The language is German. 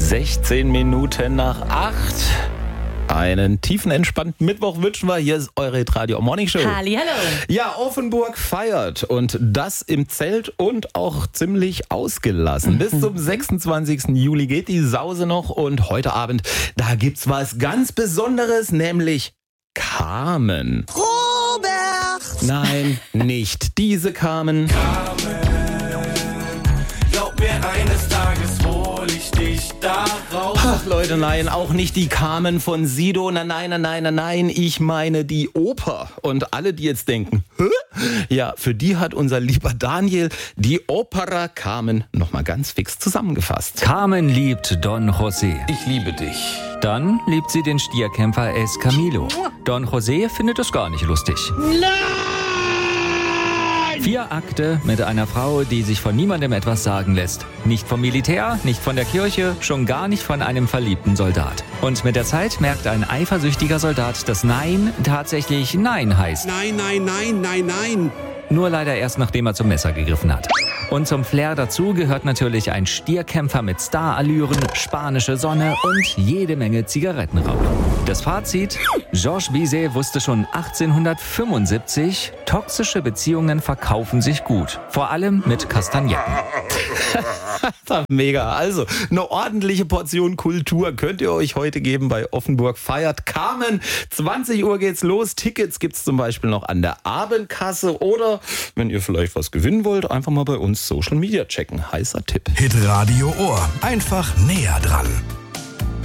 16 Minuten nach 8. Einen tiefen, entspannten Mittwoch wünschen wir. Hier ist eure Hitradio Morning Show. Hallihallo. Ja, Offenburg feiert und das im Zelt und auch ziemlich ausgelassen. Bis zum 26. Juli geht die Sause noch und heute Abend, da gibt's was ganz Besonderes, nämlich Carmen. Robert! Nein, nicht diese Carmen. Glaub mir, eines Tages hol ich dich da raus. Ach Leute, nein, auch nicht die Carmen von Sido. Nein, ich meine die Oper. Und alle, die jetzt denken, hä? Ja, für die hat unser lieber Daniel die Opera Carmen nochmal ganz fix zusammengefasst. Carmen liebt Don José. Ich liebe dich. Dann liebt sie den Stierkämpfer Es Camilo. Don José findet es gar nicht lustig. Nein! 4 Akte mit einer Frau, die sich von niemandem etwas sagen lässt. Nicht vom Militär, nicht von der Kirche, schon gar nicht von einem verliebten Soldat. Und mit der Zeit merkt ein eifersüchtiger Soldat, dass Nein tatsächlich Nein heißt. Nein. Nur leider erst, nachdem er zum Messer gegriffen hat. Und zum Flair dazu gehört natürlich ein Stierkämpfer mit Starallüren, spanische Sonne und jede Menge Zigarettenrauch. Das Fazit: Georges Bizet wusste schon 1875, toxische Beziehungen verkaufen sich gut. Vor allem mit Kastagnetten. Mega. Also, eine ordentliche Portion Kultur könnt ihr euch heute geben bei Offenburg feiert Carmen. 20 Uhr geht's los. Tickets gibt's zum Beispiel noch an der Abendkasse oder wenn ihr vielleicht was gewinnen wollt, einfach mal bei uns Social Media checken. Heißer Tipp. Hitradio Ohr. Einfach näher dran.